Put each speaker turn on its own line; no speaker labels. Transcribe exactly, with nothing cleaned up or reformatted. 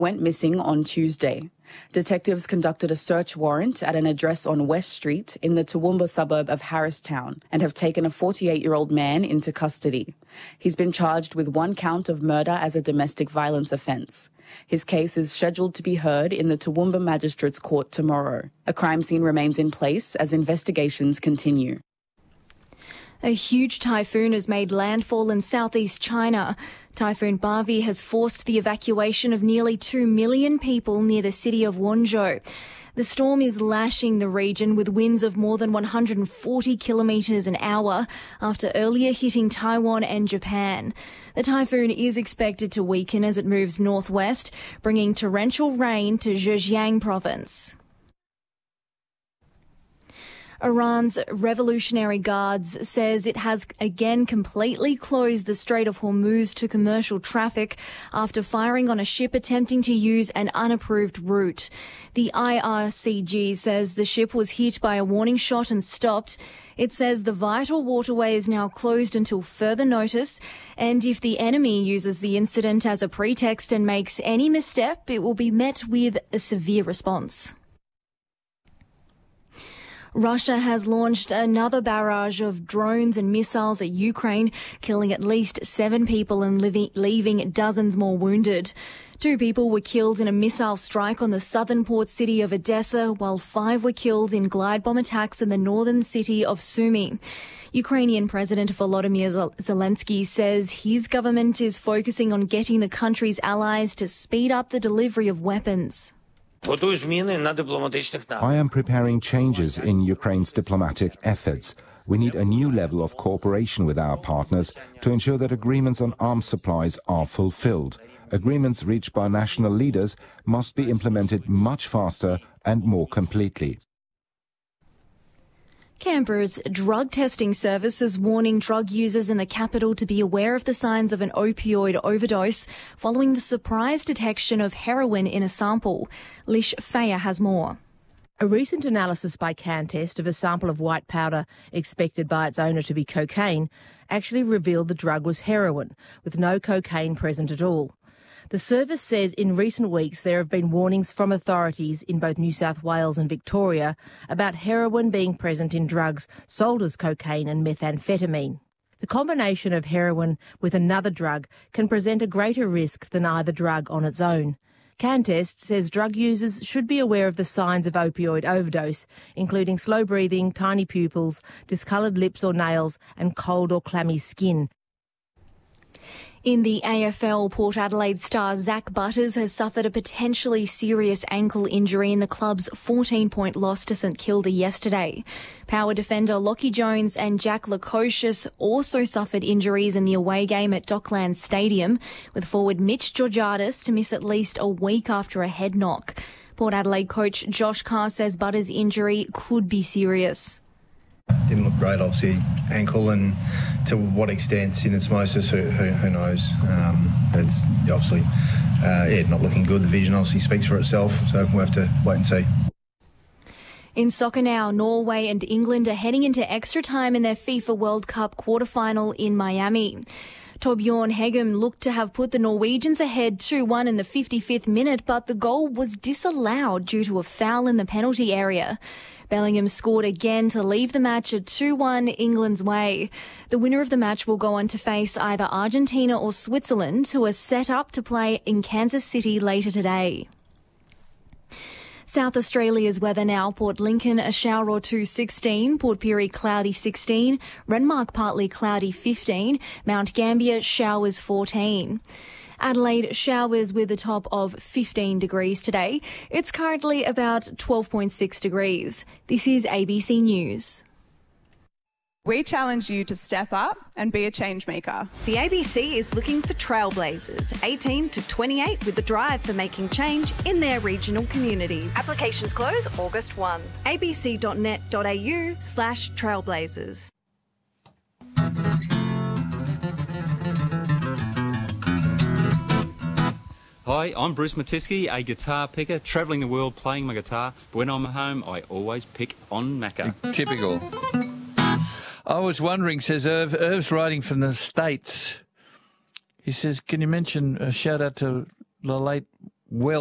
went missing on Tuesday. Detectives conducted a search warrant at an address on West Street in the Toowoomba suburb of Harristown and have taken a forty-eight-year-old man into custody. He's been charged with one count of murder as a domestic violence offence. His case is scheduled to be heard in the Toowoomba Magistrates Court tomorrow. A crime scene remains in place as investigations continue.
A huge typhoon has made landfall in southeast China. Typhoon Bavi has forced the evacuation of nearly two million people near the city of Wenzhou. The storm is lashing the region with winds of more than one hundred forty kilometres an hour after earlier hitting Taiwan and Japan. The typhoon is expected to weaken as it moves northwest, bringing torrential rain to Zhejiang province. Iran's Revolutionary Guards says it has again completely closed the Strait of Hormuz to commercial traffic after firing on a ship attempting to use an unapproved route. The I R C G says the ship was hit by a warning shot and stopped. It says the vital waterway is now closed until further notice, and if the enemy uses the incident as a pretext and makes any misstep, it will be met with a severe response. Russia has launched another barrage of drones and missiles at Ukraine, killing at least seven people and leaving dozens more wounded. Two people were killed in a missile strike on the southern port city of Odessa, while five were killed in glide bomb attacks in the northern city of Sumy. Ukrainian President Volodymyr Zelensky says his government is focusing on getting the country's allies to speed up the delivery of weapons.
I am preparing changes in Ukraine's diplomatic efforts. We need a new level of cooperation with our partners to ensure that agreements on arms supplies are fulfilled. Agreements reached by national leaders must be implemented much faster and more completely.
Canberra's drug testing service is warning drug users in the capital to be aware of the signs of an opioid overdose following the surprise detection of heroin in a sample. Lish Faya has more.
A recent analysis by CanTest of a sample of white powder expected by its owner to be cocaine actually revealed the drug was heroin, with no cocaine present at all. The service says in recent weeks there have been warnings from authorities in both New South Wales and Victoria about heroin being present in drugs sold as cocaine and methamphetamine. The combination of heroin with another drug can present a greater risk than either drug on its own. CanTest says drug users should be aware of the signs of opioid overdose, including slow breathing, tiny pupils, discoloured lips or nails, and cold or clammy skin.
In the A F L, Port Adelaide star Zach Butters has suffered a potentially serious ankle injury in the club's fourteen-point loss to St Kilda yesterday. Power defender Lockie Jones and Jack Lukosius also suffered injuries in the away game at Docklands Stadium, with forward Mitch Georgiadis to miss at least a week after a head knock. Port Adelaide coach Josh Carr says Butters' injury could be serious.
Didn't look great, obviously, ankle, and to what extent syndesmosis, who, who, who knows. Um, it's obviously, uh, yeah, not looking good. The vision obviously speaks for itself, so we'll have to wait and see.
In soccer now, Norway and England are heading into extra time in their FIFA World Cup quarter-final in Miami. Torbjorn Hegem looked to have put the Norwegians ahead two one in the fifty-fifth minute, but the goal was disallowed due to a foul in the penalty area. Bellingham scored again to leave the match at two one England's way. The winner of the match will go on to face either Argentina or Switzerland, who are set up to play in Kansas City later today. South Australia's weather now. Port Lincoln, a shower or two, sixteen. Port Pirie, cloudy, sixteen. Renmark, partly cloudy, fifteen. Mount Gambier, showers, fourteen. Adelaide, showers with a top of fifteen degrees today. It's currently about twelve point six degrees. This is A B C News.
We challenge you to step up and be a change maker.
The A B C is looking for trailblazers, eighteen to twenty-eight, with the drive for making change in their regional communities. Applications close August first. a b c dot net dot a u slash trailblazers.
Hi, I'm Bruce Matisky, a guitar picker, travelling the world playing my guitar. But when I'm at home, I always pick on Macca.
Typical. I was wondering, says Irv, Irv's writing from the States. He says, can you mention a shout out to the late well